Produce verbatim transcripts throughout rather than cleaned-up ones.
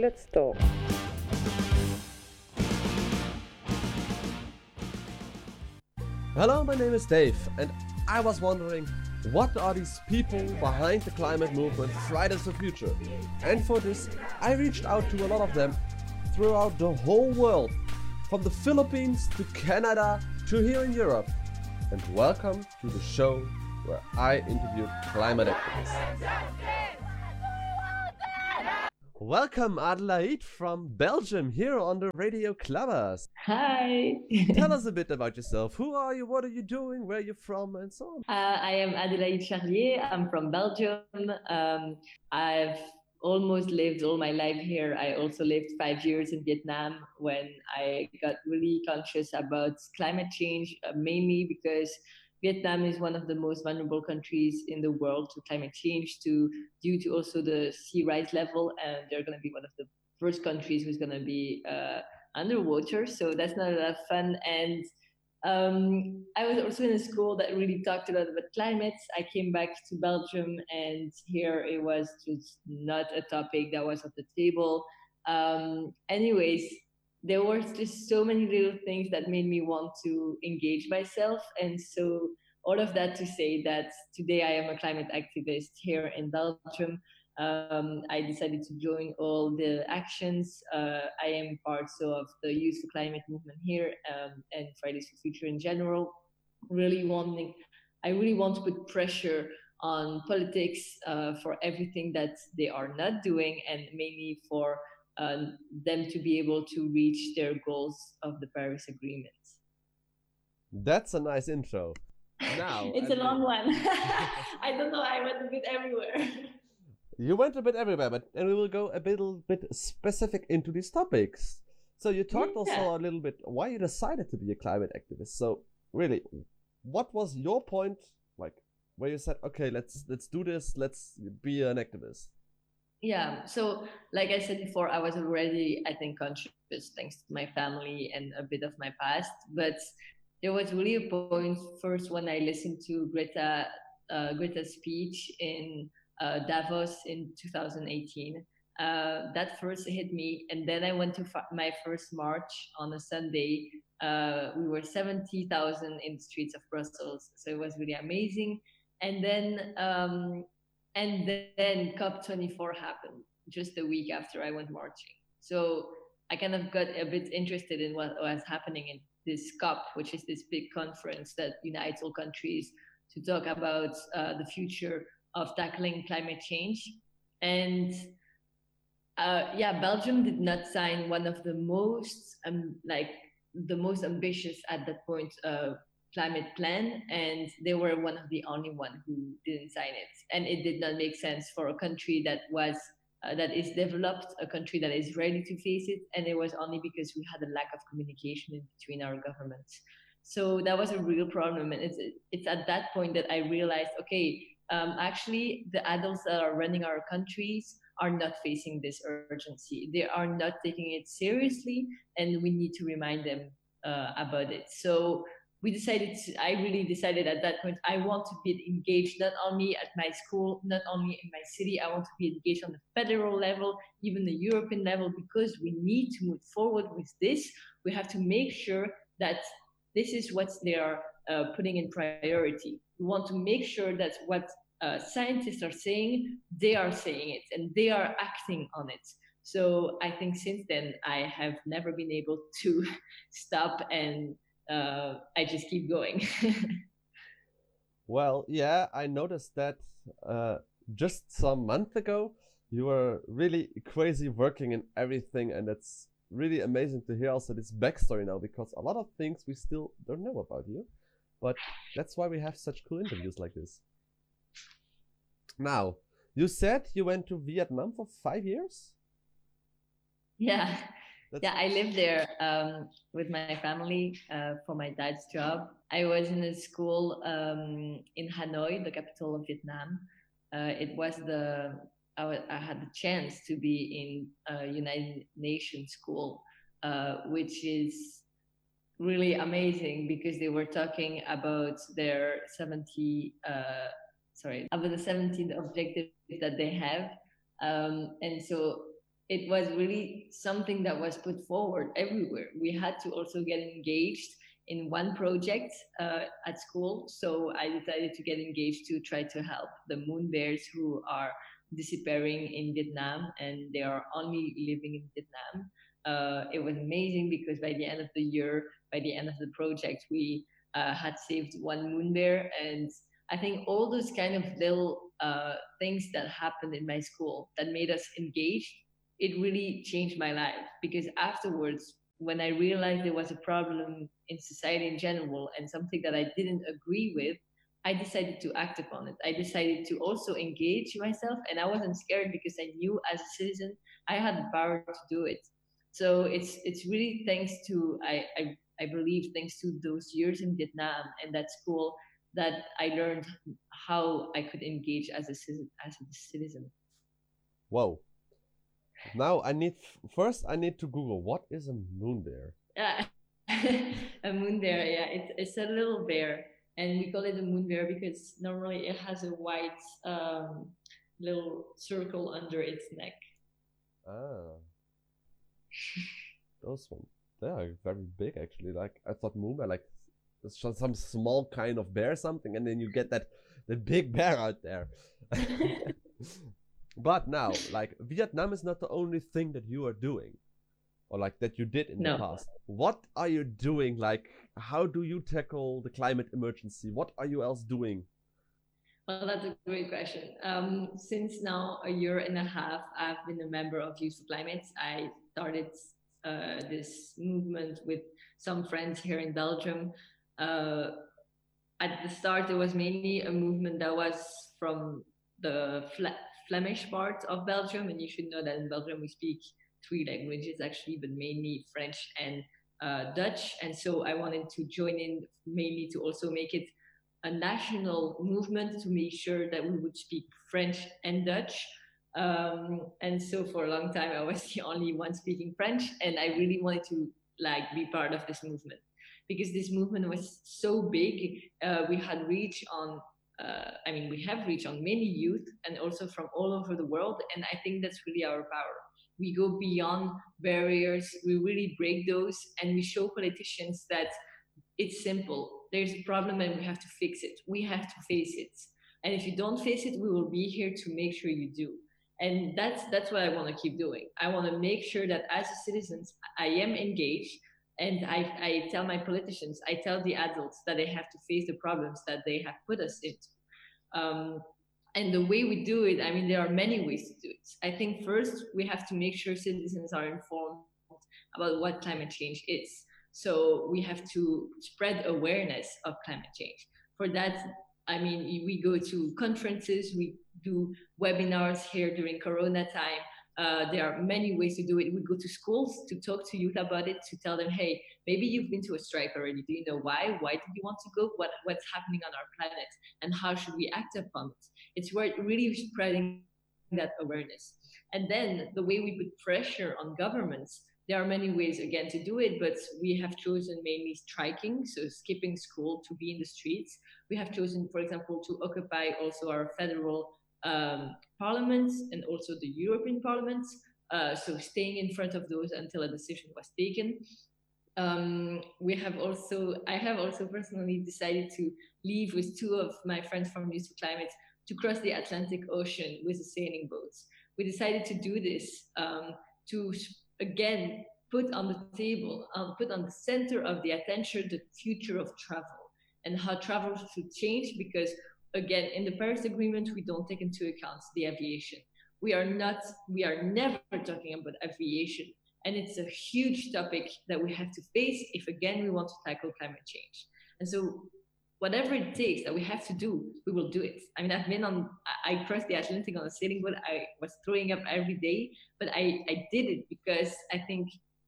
Let's talk. Hello, my name is Dave, and I was wondering, what are these people behind the climate movement Fridays for Future? And for this, I reached out to a lot of them throughout the whole world, from the Philippines to Canada to here in Europe. And welcome to the show where I interview climate activists. Welcome, Adelaide from Belgium, here on the Radio Clubbers. Hi. Tell us a bit about yourself. Who are you? What are you doing? Where are you from? And so on. Uh, I am Adelaide Charlier. I'm from Belgium. Um, I've almost lived all my life here. I also lived five years in Vietnam when I got really conscious about climate change, uh, mainly because Vietnam is one of the most vulnerable countries in the world to climate change, to due to also the sea rise level, and they're going to be one of the first countries who's going to be uh, underwater. So that's not a lot of fun. And um, I was also in a school that really talked a lot about climate. I came back to Belgium, and here it was just not a topic that was on the table. Um, anyways, there were just so many little things that made me want to engage myself. And so all of that to say that today I am a climate activist here in Belgium. Um, I decided to join all the actions. Uh, I am part so of the Youth for Climate movement here um, and Fridays for Future in general. Really wanting, I really want to put pressure on politics uh, for everything that they are not doing, and mainly for uh, them to be able to reach their goals of the Paris Agreement. That's a nice intro. Now, it's a long one. I don't know. I went a bit everywhere. You went a bit everywhere, but and we will go a little bit specific into these topics. So you talked yeah. also a little bit why you decided to be a climate activist. So really, what was your point, like, where you said, okay, let's let's do this, let's be an activist? Yeah, so like I said before, I was already, I think, conscious thanks to my family and a bit of my past. But there was really a point first when I listened to Greta uh, Greta's speech in uh, Davos in two thousand eighteen. Uh, that first hit me, and then I went to fa- my first march on a Sunday. Uh, we were seventy thousand in the streets of Brussels, so it was really amazing. And then. Um, And then COP twenty-four happened just a week after I went marching. So I kind of got a bit interested in what was happening in this COP, which is this big conference that unites all countries to talk about uh, the future of tackling climate change. And uh, yeah, Belgium did not sign one of the most, um, like the most ambitious at that point uh, climate plan, and they were one of the only one who didn't sign it. And it did not make sense for a country that was uh, that is developed, a country that is ready to face it, and it was only because we had a lack of communication in between our governments. So that was a real problem, and it's it's at that point that I realized, okay, um, actually the adults that are running our countries are not facing this urgency. They are not taking it seriously, and we need to remind them uh, about it. So we decided, to, I really decided at that point, I want to be engaged not only at my school, not only in my city, I want to be engaged on the federal level, even the European level, because we need to move forward with this. We have to make sure that this is what they are uh, putting in priority. We want to make sure that what uh, scientists are saying, they are saying it and they are acting on it. So I think since then, I have never been able to stop and Uh, I just keep going. Well, yeah, I noticed that uh, just some month ago, you were really crazy working in everything, and it's really amazing to hear also this backstory now, because a lot of things we still don't know about you, but that's why we have such cool interviews like this. Now, you said you went to Vietnam for five years? Yeah. That's yeah, I lived there um, with my family uh, for my dad's job. I was in a school um, in Hanoi, the capital of Vietnam. Uh, it was the I, w- I had the chance to be in a United Nations school, uh, which is really amazing because they were talking about their seventy, uh, sorry, about the seventeen objectives that they have, um, and so it was really something that was put forward everywhere. We had to also get engaged in one project uh, at school. So I decided to get engaged to try to help the moon bears who are disappearing in Vietnam, and they are only living in Vietnam. Uh, it was amazing because by the end of the year, by the end of the project, we uh, had saved one moon bear. And I think all those kind of little uh, things that happened in my school that made us engaged, it really changed my life, because afterwards, when I realized there was a problem in society in general and something that I didn't agree with, I decided to act upon it. I decided to also engage myself, and I wasn't scared because I knew as a citizen I had the power to do it. So it's it's really thanks to I I, I believe thanks to those years in Vietnam and that school that I learned how I could engage as a citizen as a citizen. Whoa. Now I need first I need to Google what is a moon bear. Yeah, a moon bear. Yeah, it's it's a little bear, and we call it a moon bear because normally it has a white um, little circle under its neck. Ah, those ones. They are very big actually. Like I thought moon bear like it's just some small kind of bear something, and then you get that the big bear out there. But now, like Vietnam is not the only thing that you are doing, or like that you did in No. the past. What are you doing? Like, how do you tackle the climate emergency? What are you else doing? Well, that's a great question. Um, since now a year and a half, I've been a member of Youth for Climate. I started uh, this movement with some friends here in Belgium. Uh, at the start, it was mainly a movement that was from the Fla Flemish part of Belgium, and you should know that in Belgium we speak three languages actually, but mainly French and uh, Dutch. And so I wanted to join in mainly to also make it a national movement to make sure that we would speak French and Dutch. Um, and so for a long time, I was the only one speaking French, and I really wanted to like be part of this movement because this movement was so big. Uh, we had reach on, uh, I mean, we have reach on many youth and also from all over the world. And I think that's really our power. We go beyond barriers, we really break those, and we show politicians that it's simple. There's a problem and we have to fix it. We have to face it. And if you don't face it, we will be here to make sure you do. And that's that's what I want to keep doing. I want to make sure that as a citizen, I am engaged, and I, I tell my politicians, I tell the adults that they have to face the problems that they have put us into. Um, and the way we do it, I mean, there are many ways to do it. I think first we have to make sure citizens are informed about what climate change is. So we have to spread awareness of climate change. For that, I mean, we go to conferences, we do webinars here during Corona time. Uh, there are many ways to do it. We go to schools to talk to youth about it, to tell them, hey, maybe you've been to a strike already. Do you know why? Why did you want to go? What, what's happening on our planet? And how should we act upon it? It's worth really spreading that awareness. And then the way we put pressure on governments, there are many ways again to do it, but we have chosen mainly striking, so skipping school to be in the streets. We have chosen, for example, to occupy also our federal um, parliaments and also the European parliaments. Uh, so staying in front of those until a decision was taken. Um, we have also, I have also personally decided to leave with two of my friends from Youth for Climate to cross the Atlantic Ocean with a sailing boat. We decided to do this um, to again put on the table, um, put on the center of the attention the future of travel and how travel should change, because again, in the Paris Agreement, we don't take into account the aviation. We are not, we are never talking about aviation. And it's a huge topic that we have to face if again, we want to tackle climate change. And so whatever it takes that we have to do, we will do it. I mean, I've been on, I crossed the Atlantic on a sailing boat. I was throwing up every day, but I, I did it because I think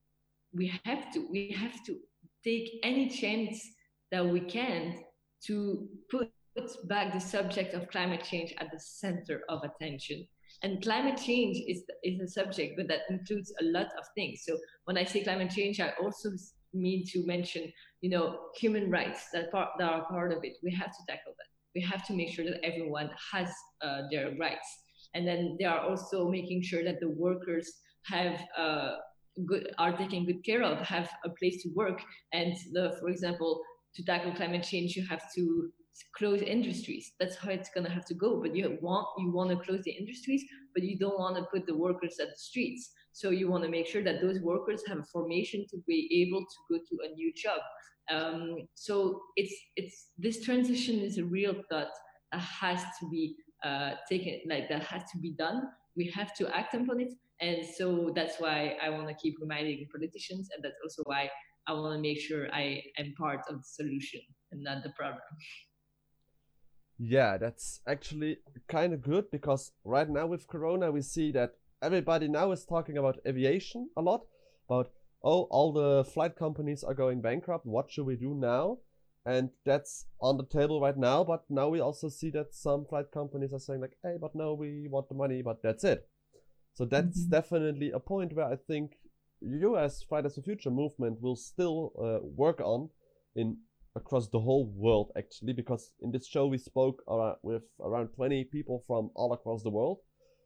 we have to, we have to take any chance that we can to put back the subject of climate change at the center of attention. And climate change is, is a subject, but that includes a lot of things. So when I say climate change, I also mean to mention, you know, human rights that, part, that are part of it. We have to tackle that. We have to make sure that everyone has uh, their rights. And then they are also making sure that the workers have uh, good are taken good care of, have a place to work. And the, for example, to tackle climate change, you have to close industries. That's how it's gonna have to go. But you want you want to close the industries, but you don't want to put the workers at the streets. So you want to make sure that those workers have a formation to be able to go to a new job. Um, so it's it's this transition is a real thought that has to be uh, taken, like that has to be done. We have to act upon it, and so that's why I want to keep reminding politicians, and that's also why I want to make sure I am part of the solution and not the problem. Yeah, that's actually kind of good, because right now with Corona, we see that everybody now is talking about aviation a lot, about, oh, all the flight companies are going bankrupt. What should we do now? And that's on the table right now. But now we also see that some flight companies are saying like, hey, but no, we want the money, but that's it. So that's mm-hmm. definitely a point where I think you as Fridays for Future movement will still uh, work on in across the whole world, actually, because in this show we spoke uh, with around twenty people from all across the world.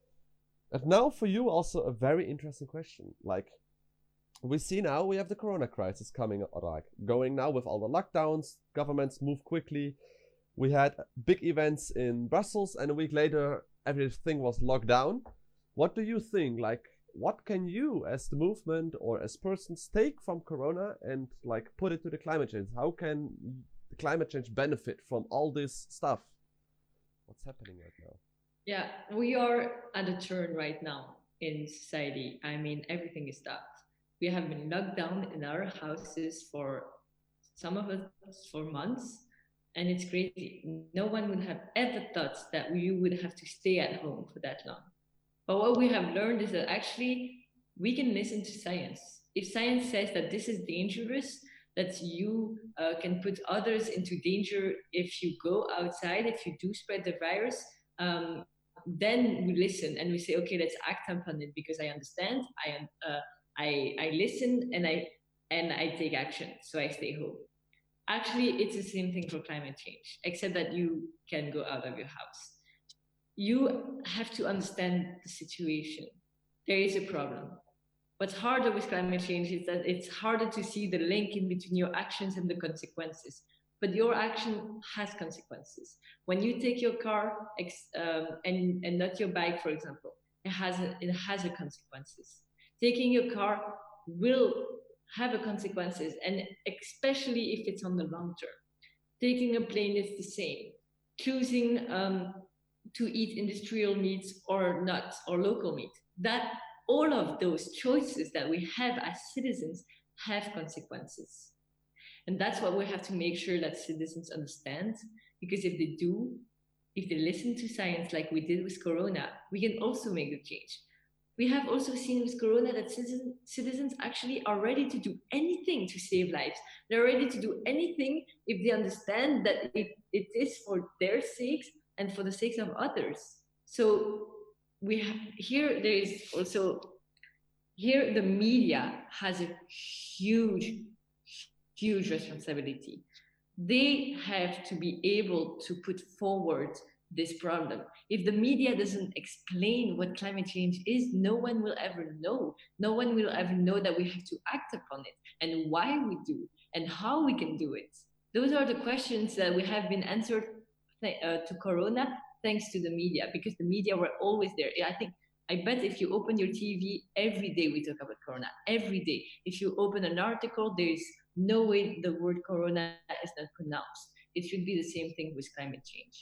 And now for you also a very interesting question. Like, we see now we have the Corona crisis coming, like going now with all the lockdowns, governments move quickly. We had big events in Brussels, and a week later everything was locked down. What do you think? Like, what can you as the movement or as persons take from Corona and like put it to the climate change? How can the climate change benefit from all this stuff? What's happening right now? Yeah, we are at a turn right now in society. I mean, everything is stopped. We have been locked down in our houses for some of us for months, and it's crazy. No one would have ever thought that we would have to stay at home for that long. But what we have learned is that actually we can listen to science. If science says that this is dangerous, that you uh, can put others into danger if you go outside, if you do spread the virus, um, then we listen and we say, okay, let's act upon it because I understand, I uh, I, I listen and I and I take action, so I stay home. Actually, it's the same thing for climate change, except that you can go out of your house. You have to understand the situation. There is a problem. What's harder with climate change is that it's harder to see the link in between your actions and the consequences. But your action has consequences. When you take your car um, and, and not your bike, for example, it has a, it has a consequences. Taking your car will have a consequences, and especially if it's on the long term. Taking a plane is the same. Choosing um, to eat industrial meats or not, or local meat. That all of those choices that we have as citizens have consequences. And that's what we have to make sure that citizens understand, because if they do, if they listen to science like we did with Corona, we can also make the change. We have also seen with Corona that citizen, citizens actually are ready to do anything to save lives. They're ready to do anything if they understand that it, it is for their sakes and for the sakes of others. So we have, here there is also, here the media has a huge, huge responsibility. They have to be able to put forward this problem. If the media doesn't explain what climate change is, no one will ever know. No one will ever know that we have to act upon it and why we do and how we can do it. Those are the questions that we have been answered uh, to Corona thanks to the media, because the media were always there. I think, I bet if you open your T V, every day we talk about Corona, every day. If you open an article, there's no way the word Corona is not pronounced. It should be the same thing with climate change.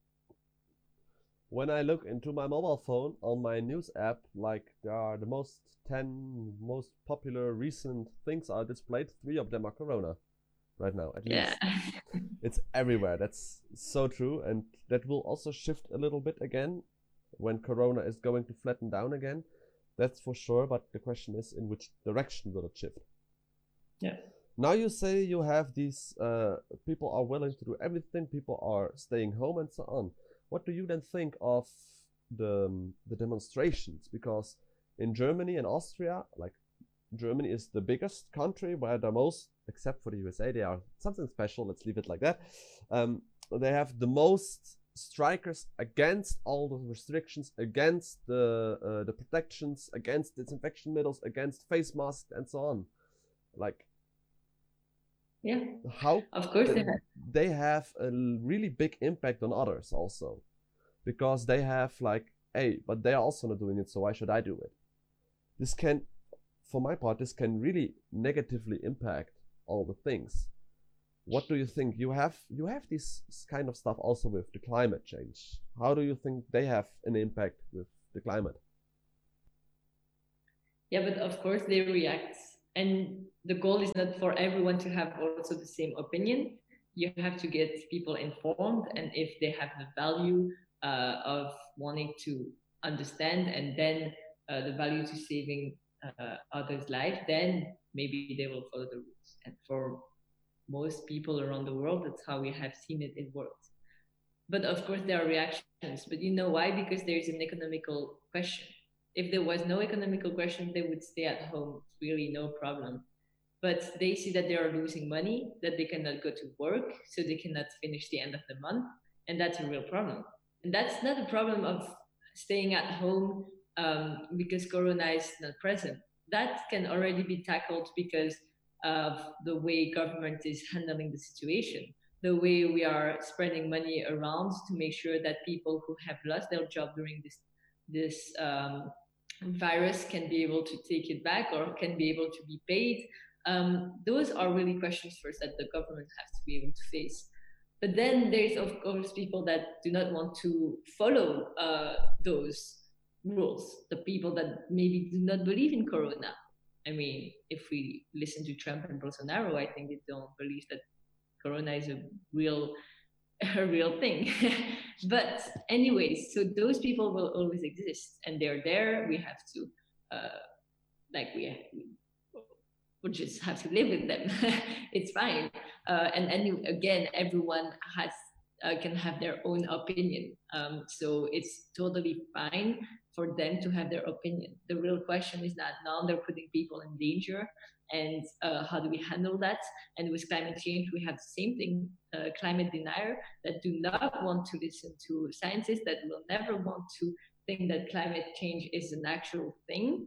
When I look into my mobile phone on my news app, like there are the most ten most popular recent things are displayed. Three of them are Corona right now, at least. Yeah. It's everywhere. That's so true. And that will also shift a little bit again when Corona is going to flatten down again. That's for sure. But the question is, in which direction will it shift? Yeah. Now you say you have these uh, people are willing to do everything. People are staying home and so on. What do you then think of the um, the demonstrations? Because in Germany and Austria, like Germany is the biggest country where the most, except for the U S A, they are something special. Let's leave it like that. Um, they have the most strikers against all the restrictions, against the uh, the protections, against disinfection needles, against face masks, and so on. Like, yeah, how of course they th- have. they have a l- really big impact on others also, because they have like, hey, but they're also not doing it, so why should I do it? This can, for my part, this can really negatively impact all the things. What do you think? You have you have this kind of stuff also with the climate change. How do you think they have an impact with the climate? Yeah, but of course they react. And the goal is not for everyone to have also the same opinion. You have to get people informed, and if they have the value uh, of wanting to understand, and then uh, the value to saving uh, others' life, then maybe they will follow the rules. And for most people around the world, that's how we have seen it in world. But of course, there are reactions. But you know why? Because there is an economical question. If there was no economical question, they would stay at home, really no problem. But they see that they are losing money, that they cannot go to work, so they cannot finish the end of the month, and that's a real problem. And that's not a problem of staying at home um, because Corona is not present. That can already be tackled because of the way government is handling the situation, the way we are spreading money around to make sure that people who have lost their job during this this um, virus can be able to take it back or can be able to be paid. Um, those are really questions first that the government has to be able to face. But then there's of course people that do not want to follow uh, those rules. The people that maybe do not believe in Corona. I mean, if we listen to Trump and Bolsonaro, I think they don't believe that Corona is a real a real thing. But anyways, so those people will always exist, and they're there. We have to, uh, like, we we just have to live with them. It's fine. Uh, and and again, everyone has uh, can have their own opinion. Um, so it's totally fine for them to have their opinion. The real question is that now they're putting people in danger, and uh, how do we handle that? And with climate change, we have the same thing: uh, climate denier that do not want to listen to scientists, that will never want to think that climate change is an actual thing.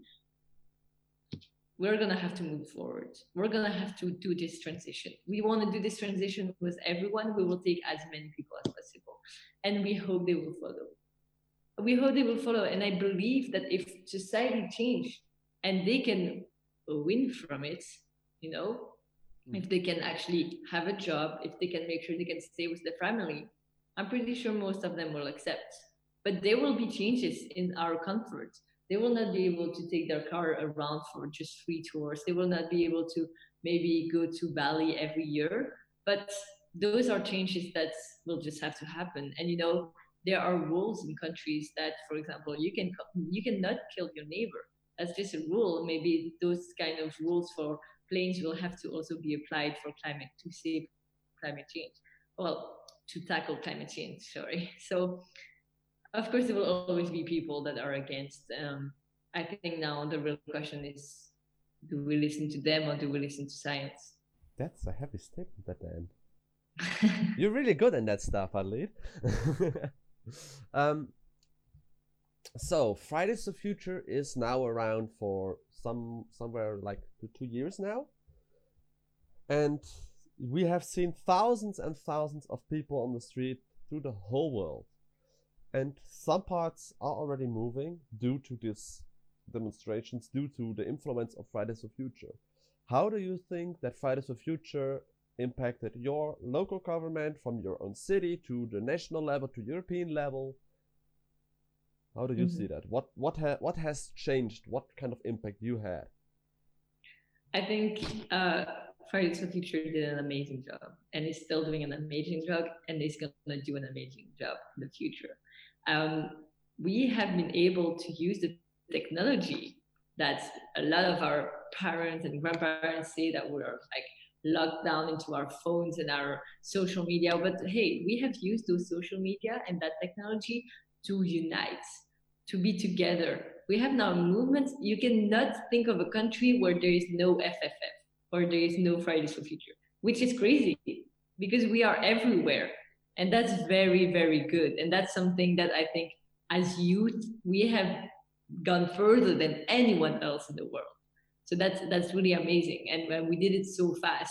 We're gonna have to move forward. We're gonna have to do this transition. We want to do this transition with everyone. We will take as many people as possible, and we hope they will follow. We hope they will follow, and I believe that if society change and they can win from it, you know, mm. if they can actually have a job, if they can make sure they can stay with their family, I'm pretty sure most of them will accept. But there will be changes in our comfort. They will not be able to take their car around for just free tours. They will not be able to maybe go to Bali every year. But those are changes that will just have to happen. And, you know, there are rules in countries that, for example, you can you cannot kill your neighbor. That's just a rule. Maybe those kind of rules for planes will have to also be applied for climate, to save climate change. Well, to tackle climate change, sorry. So, of course, there will always be people that are against. Um, I think now the real question is, do we listen to them or do we listen to science? That's a heavy statement at the end. You're really good in that stuff, Adelaide. um, so, Fridays for Future is now around for some somewhere like two, two years now. And we have seen thousands and thousands of people on the street through the whole world. And some parts are already moving due to these demonstrations, due to the influence of Fridays for Future. How do you think that Fridays for Future impacted your local government, from your own city to the national level to European level? How do you mm-hmm. see that? What what ha what has changed? What kind of impact you had? I think uh, Fridays for Future did an amazing job, and is still doing an amazing job, and is going to do an amazing job in the future. Um, we have been able to use the technology that a lot of our parents and grandparents say that we are like locked down into our phones and our social media. But hey, we have used those social media and that technology to unite, to be together. We have now movements. You cannot think of a country where there is no F F F or there is no Fridays for Future, which is crazy because we are everywhere. And that's very, very good. And that's something that I think as youth, we have gone further than anyone else in the world. So that's that's really amazing. And when we did it so fast.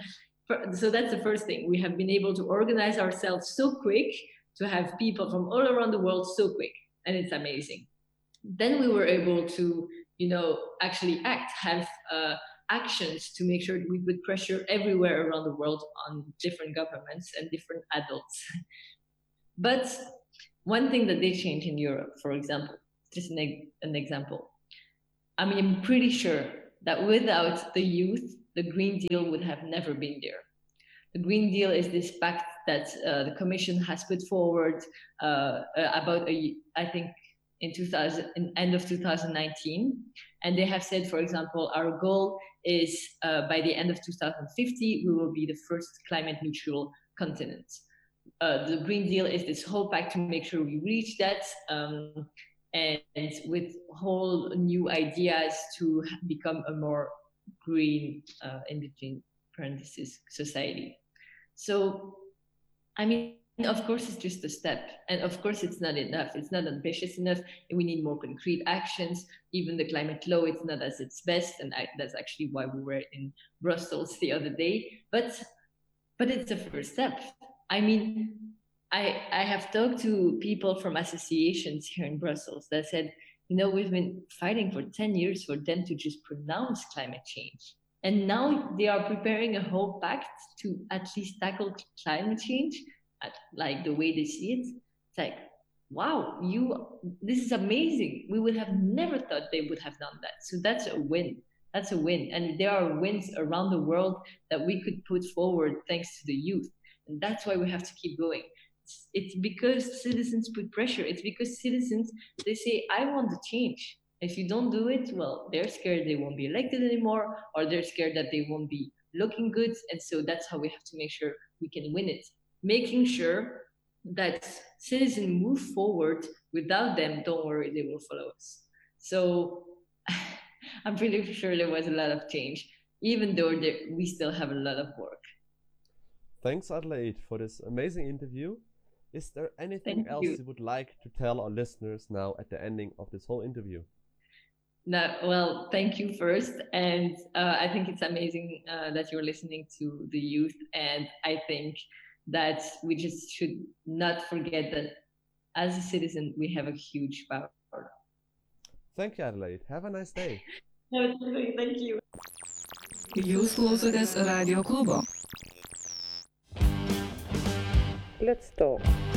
So that's the first thing. We have been able to organize ourselves so quick to have people from all around the world so quick. And it's amazing. Then we were able to, you know, actually act, have uh, actions to make sure that we put pressure everywhere around the world on different governments and different adults. But one thing that they changed in Europe, for example, just an, an example. I mean, I'm pretty sure that without the youth, the Green Deal would have never been there. The Green Deal is this pact that uh, the Commission has put forward uh, about, a, I think, in two thousand, in end of two thousand nineteen. And they have said, for example, our goal is uh, by the end of two thousand fifty, we will be the first climate neutral continent. Uh, the Green Deal is this whole pact to make sure we reach that, um, and, and with whole new ideas to become a more green, uh, in between parentheses, society. So, I mean, of course, it's just a step. And of course, it's not enough. It's not ambitious enough. We need more concrete actions. Even the climate law, it's not at its best. And I, that's actually why we were in Brussels the other day. But, but it's a first step. I mean, I, I have talked to people from associations here in Brussels that said, you know, we've been fighting for ten years for them to just pronounce climate change. And now they are preparing a whole pact to at least tackle climate change, at, like the way they see it. It's like, wow, you, this is amazing. We would have never thought they would have done that. So that's a win. That's a win. And there are wins around the world that we could put forward thanks to the youth. And that's why we have to keep going. It's, it's because citizens put pressure. It's because citizens, they say, I want to change. If you don't do it, well, they're scared they won't be elected anymore, or they're scared that they won't be looking good. And so that's how we have to make sure we can win it. Making sure that citizens move forward. Without them, don't worry, they will follow us. So I'm pretty sure there was a lot of change, even though there, we still have a lot of work. Thanks, Adelaide, for this amazing interview. Is there anything Thank else you. you would like to tell our listeners now at the ending of this whole interview? No, well, thank you first. And uh, I think it's amazing uh, that you're listening to the youth. And I think that we just should not forget that as a citizen, we have a huge power. Thank you, Adelaide. Have a nice day. Thank you. Jūs klausotės Radio klubo. Let's talk.